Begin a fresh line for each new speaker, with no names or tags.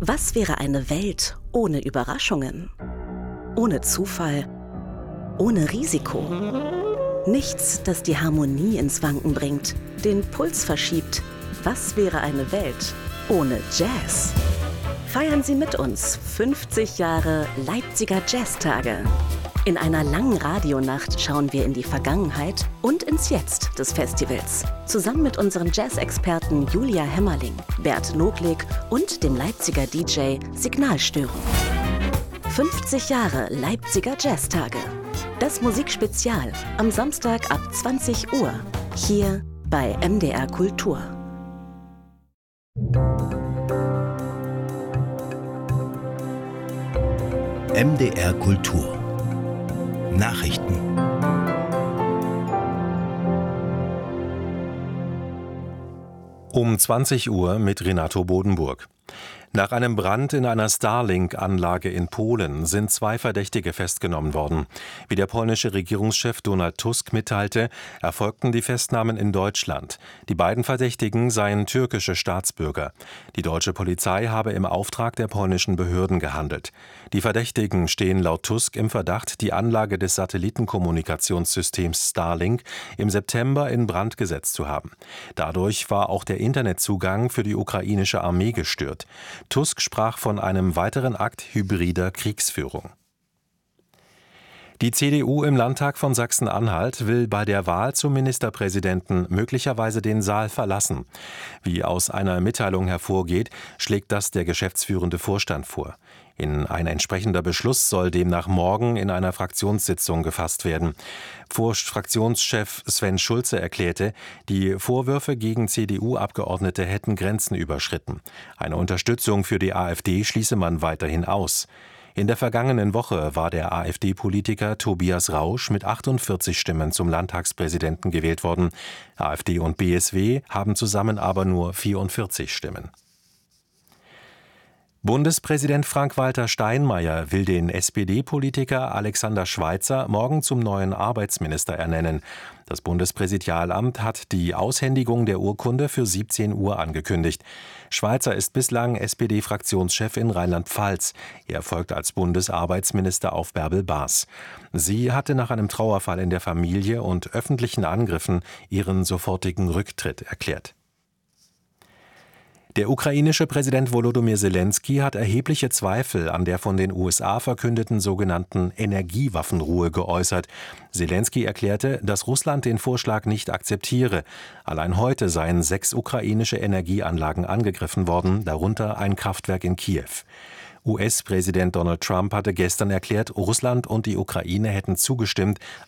Was wäre eine Welt ohne Überraschungen? Ohne Zufall? Ohne Risiko? Nichts, das die Harmonie ins Wanken bringt, den Puls verschiebt. Was wäre eine Welt ohne Jazz? Feiern Sie mit uns 50 Jahre Leipziger Jazztage. In einer langen Radionacht schauen wir in die Vergangenheit und ins Jetzt des Festivals. Zusammen mit unseren Jazz-Experten Julia Hämmerling, Bert Noglik und dem Leipziger DJ Signalstörung. 50 Jahre Leipziger Jazztage. Das Musikspezial am Samstag ab 20 Uhr. Hier bei MDR Kultur.
MDR Kultur Nachrichten.
Um 20 Uhr mit Renato Bodenburg. Nach einem Brand in einer Starlink-Anlage in Polen sind 2 Verdächtige festgenommen worden. Wie der polnische Regierungschef Donald Tusk mitteilte, erfolgten die Festnahmen in Deutschland. Die beiden Verdächtigen seien türkische Staatsbürger. Die deutsche Polizei habe im Auftrag der polnischen Behörden gehandelt. Die Verdächtigen stehen laut Tusk im Verdacht, die Anlage des Satellitenkommunikationssystems Starlink im September in Brand gesetzt zu haben. Dadurch war auch der Internetzugang für die ukrainische Armee gestört. Tusk sprach von einem weiteren Akt hybrider Kriegsführung. Die CDU im Landtag von Sachsen-Anhalt will bei der Wahl zum Ministerpräsidenten möglicherweise den Saal verlassen. Wie aus einer Mitteilung hervorgeht, schlägt das der geschäftsführende Vorstand vor. Ein entsprechender Beschluss soll demnach morgen in einer Fraktionssitzung gefasst werden. Fraktionschef Sven Schulze erklärte, die Vorwürfe gegen CDU-Abgeordnete hätten Grenzen überschritten. Eine Unterstützung für die AfD schließe man weiterhin aus. In der vergangenen Woche war der AfD-Politiker Tobias Rausch mit 48 Stimmen zum Landtagspräsidenten gewählt worden. AfD und BSW haben zusammen aber nur 44 Stimmen. Bundespräsident Frank-Walter Steinmeier will den SPD-Politiker Alexander Schweitzer morgen zum neuen Arbeitsminister ernennen. Das Bundespräsidialamt hat die Aushändigung der Urkunde für 17 Uhr angekündigt. Schweitzer ist bislang SPD-Fraktionschef in Rheinland-Pfalz. Er folgt als Bundesarbeitsminister auf Bärbel Baas. Sie hatte nach einem Trauerfall in der Familie und öffentlichen Angriffen ihren sofortigen Rücktritt erklärt. Der ukrainische Präsident Volodymyr Zelensky hat erhebliche Zweifel an der von den USA verkündeten sogenannten Energiewaffenruhe geäußert. Zelensky erklärte, dass Russland den Vorschlag nicht akzeptiere. Allein heute seien 6 ukrainische Energieanlagen angegriffen worden, darunter ein Kraftwerk in Kiew. US-Präsident Donald Trump hatte gestern erklärt, Russland und die Ukraine hätten zugestimmt,